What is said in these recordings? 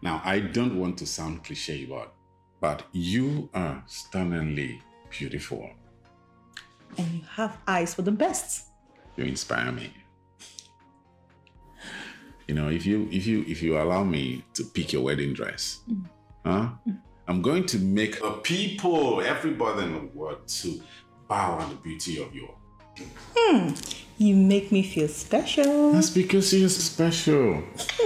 Now, I don't want to sound cliche, but you are stunningly beautiful. And you have eyes for the best. You inspire me. You know, if you allow me to pick your wedding dress, I'm going to make the people, everybody in the world, to bow at the beauty of you. You make me feel special. That's because you're special.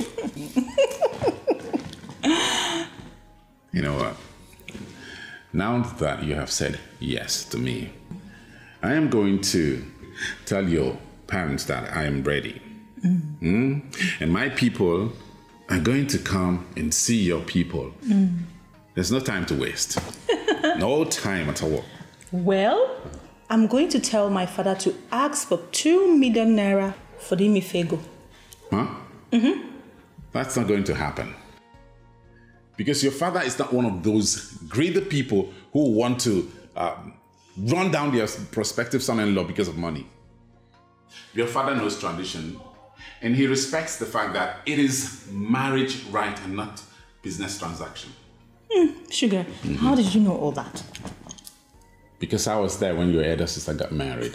You know what? Now that you have said yes to me, I am going to tell your parents that I am ready. And my people are going to come and see your people. There's no time to waste. No time at all. Well, I'm going to tell my father to ask for 2 million naira for the Imifego. Huh? That's not going to happen. Because your father is not one of those greedy people who want to run down their prospective son-in-law because of money. Your father knows tradition, and he respects the fact that it is marriage right and not business transaction. Sugar, how did you know all that? Because I was there when your elder sister got married.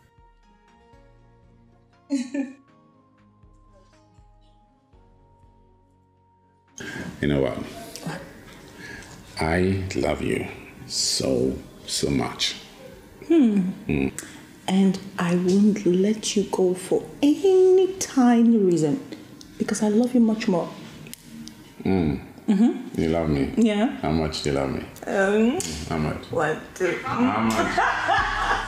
You know what? I love you so much. And I won't let you go for any tiny reason because I love you much more. You love me? Yeah. How much do you love me? How much? 1, 2. How much?